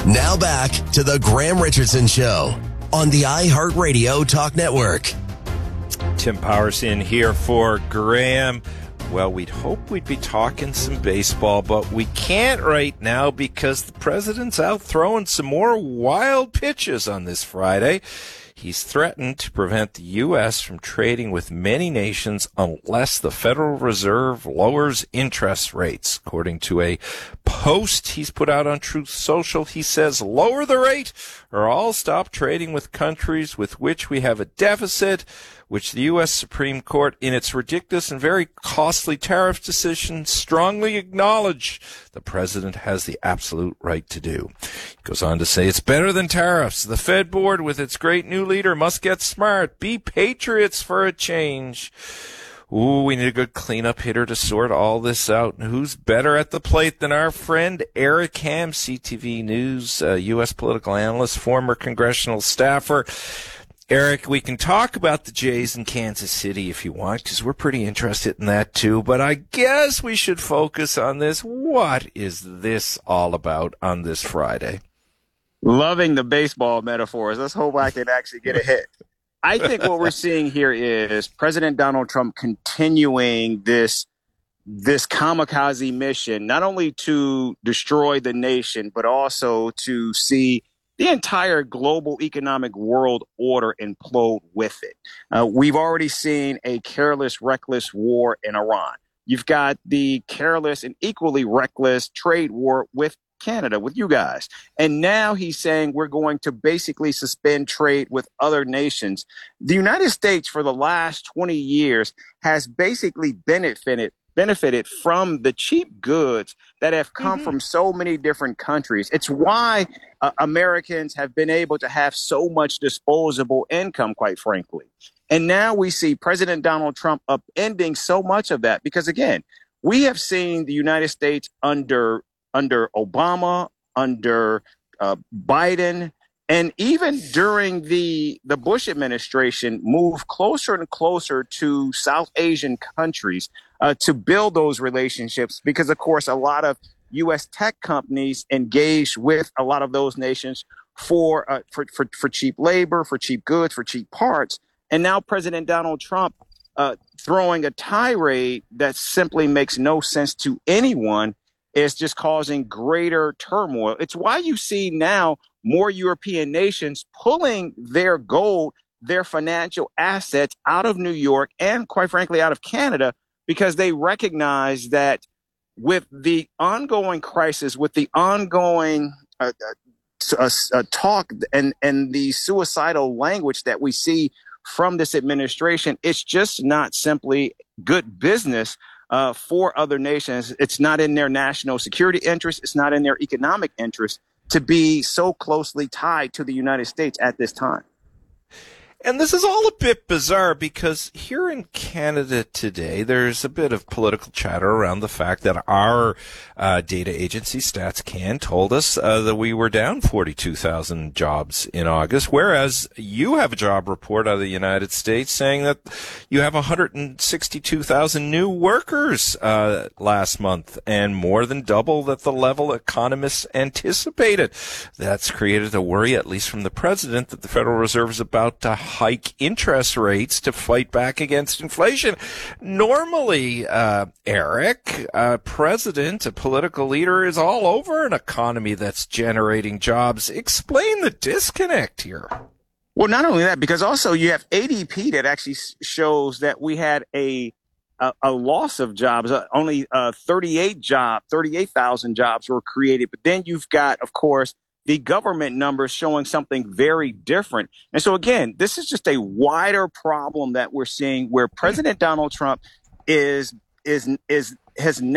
Now back to the Graham Richardson Show on the iHeartRadio Talk Network. Tim Powers in here for Graham. Well, we'd hope we'd be talking some baseball, but we can't right now because the president's out throwing some more wild pitches on this Friday. He's threatened to prevent the U.S. from trading with many nations unless the Federal Reserve lowers interest rates. According to a post he's put out on Truth Social, he says, lower the rate or I'll stop trading with countries with which we have a deficit, which the U.S. Supreme Court, in its ridiculous and very costly tariff decision, strongly acknowledged the president has the absolute right to do. He goes on to say, it's better than tariffs. The Fed board, with its great new leader, must get smart. Be patriots for a change. Ooh, we need a good cleanup hitter to sort all this out. And who's better at the plate than our friend Eric Ham, CTV News, U.S. political analyst, former congressional staffer. Eric, we can talk about the Jays in Kansas City if you want, because we're pretty interested in that too. But I guess we should focus on this. What is this all about on this Friday? Loving the baseball metaphors. Let's hope I can actually get a hit. I think what we're seeing here is President Donald Trump continuing this kamikaze mission, not only to destroy the nation, but also to see the entire global economic world order implode with it. We've already seen a careless, reckless war in Iran. You've got the careless and equally reckless trade war with Canada, with you guys. And now he's saying we're going to basically suspend trade with other nations. The United States for the last 20 years has basically benefited from the cheap goods that have come from so many different countries. It's why Americans have been able to have so much disposable income, quite frankly. And now we see President Donald Trump upending so much of that because, again, we have seen the United States under Obama, under Biden, and even during the Bush administration, move closer and closer to South Asian countries to build those relationships because, of course, a lot of U.S. tech companies engage with a lot of those nations for cheap labor, for cheap goods, for cheap parts. And now President Donald Trump throwing a tirade that simply makes no sense to anyone is just causing greater turmoil. It's why you see now more European nations pulling their gold, their financial assets out of New York and, quite frankly, out of Canada, because they recognize that with the ongoing crisis, with the ongoing talk and the suicidal language that we see from this administration, it's just not simply good business for other nations. It's not in their national security interest. It's not in their economic interest to be so closely tied to the United States at this time. And this is all a bit bizarre because here in Canada today, there's a bit of political chatter around the fact that our data agency, StatsCan, told us that we were down 42,000 jobs in August, whereas you have a job report out of the United States saying that you have 162,000 new workers last month and more than double that the level economists anticipated. That's created a worry, at least from the president, that the Federal Reserve is about to hike interest rates to fight back against inflation. Normally, Eric, a president, a political leader, is all over an economy that's generating jobs. Explain the disconnect here. Well, not only that, because also you have ADP that actually shows that we had a loss of jobs. Only 38,000 jobs were created. But then you've got, of course, the government numbers showing something very different. And so, again, this is just a wider problem that we're seeing where President Donald Trump has